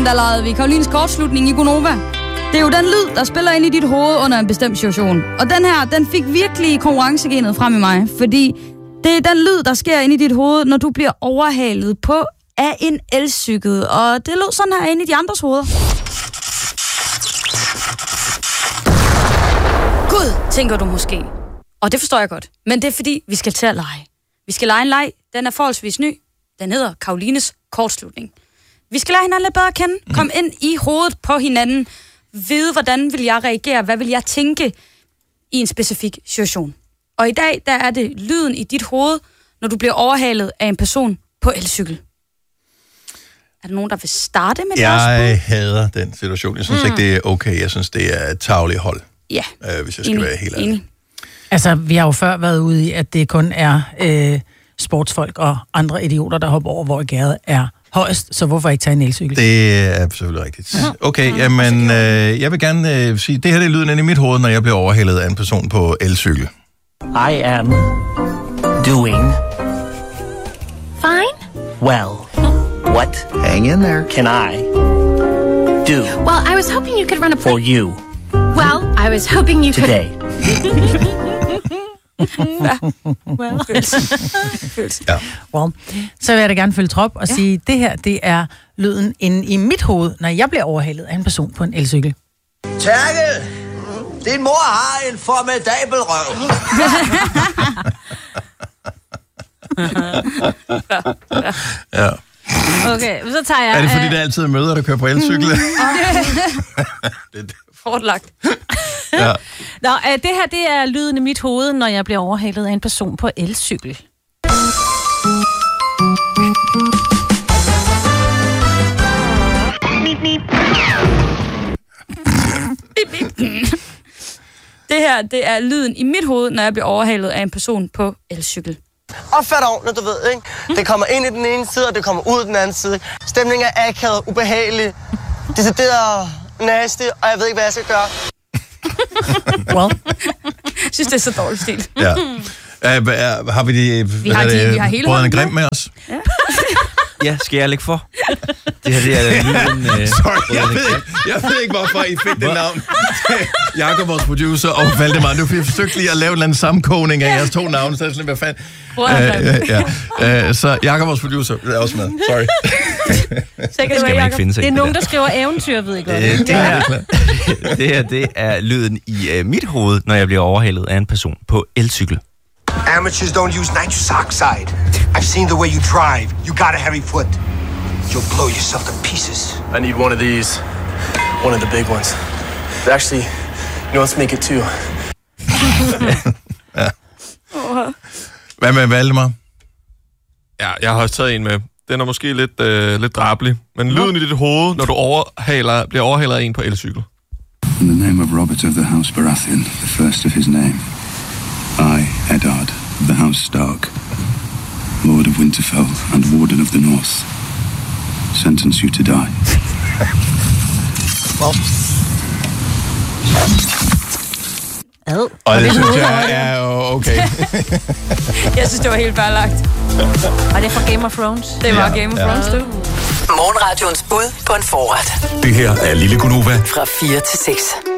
der lavede vi Karolines kortslutning i Gonova. Det er jo den lyd, der spiller ind i dit hoved under en bestemt situation. Og den her, den fik virkelig konkurrencegenet frem i mig, fordi det er den lyd, der sker ind i dit hoved, når du bliver overhalet på af en elcykel. Og det lød sådan her inde i de andres hoveder. Gud, tænker du måske. Og det forstår jeg godt. Men det er fordi, vi skal til at lege. Vi skal lege en leg. Den er forholdsvis ny. Den hedder Karolines kortslutning. Vi skal lære hinanden lidt bedre at kende. Kom ind i hovedet på hinanden. Vide, hvordan vil jeg reagere? Hvad vil jeg tænke i en specifik situation? Og i dag, der er det lyden i dit hoved, når du bliver overhalet af en person på elcykel. Er der nogen, der vil starte med det? Jeg hader den situation. Jeg synes ikke, det er okay. Jeg synes, det er et tarveligt hold. Ja. Hvis jeg skal være helt ærlig. Altså, vi har jo før været ude i, at det kun er sportsfolk og andre idioter, der hopper over, hvor gærdet er højst, så hvorfor ikke tage en elcykel? Det er selvfølgelig rigtigt. Okay, jamen, jeg vil gerne sige, det her det er lyden ind i mit hoved, når jeg bliver overhældet af en person på elcykel. I am doing fine. well. What Hang in there. can I do Well, I was hoping you could run a for you Well, I was hoping you today? Ja. Well, så vil jeg da gerne følge trop og sige, det her, det er lyden inde i mit hoved, når jeg bliver overhalet af en person på en elcykel. Terkel! Din mor har en formidabel røv. Ja. Okay, så tager jeg... Er det fordi, der altid er møder, der kører på elcykel? Hårdt lagt. Ja. Nå, det her, det er lyden i mit hoved, når jeg bliver overhalet af en person på elcykel. Det her, det er lyden i mit hoved, når jeg bliver overhalet af en person på elcykel. Opfør dig ordentligt, du ved, ikke? Det kommer ind i den ene side, og det kommer ud den anden side. Stemningen er akavet, ubehagelig, decideret nasty, og jeg ved ikke, hvad jeg skal gøre. Well. Jeg synes, det er så dårlig stil. Ja. Har vi Vi har hele Brødrene hånden Grimm med os? Ja. Ja, skal jeg lægge for? Det her, det er lyden... Sorry, jeg ved ikke, hvorfor I fik det navn. Jakob, vores producer, og Valdemar. Nu jeg forsøgte lige at lave en eller anden sammenkogning af jeres to navne, så jeg sådan, hvad fanden... Så Jakob, vores producer, er også med. Sorry. Det skal man ikke finde sig. Det er nogen, der skriver eventyr, ved jeg godt. Det her, det er lyden i mit hoved, når jeg bliver overhalet af en person på elcykel. Amateurs don't use nitrous oxide. I've seen the way you drive. You got a heavy foot. You'll blow yourself to pieces. I need one of these. One of the big ones. Actually, let's make it two. Ja. Hvad med Valdemar? Ja, jeg har også taget en med. Den er måske lidt drabelig. Men lyden i dit hoved, når du bliver overhalet af en på elcykel. In the name of Robert of the House Baratheon, the first of his name, I, Eddard, of the House Stark, Lord of Winterfell and Warden of the North, sentence you to die. Well. Og det synes jeg er okay. Jeg synes, det var helt bærlagt. Og det er fra Game of Thrones. Det var Game of Thrones, du. Morgenradions bud på en forret. Det her er Lille Gunova Fra 4 til 6.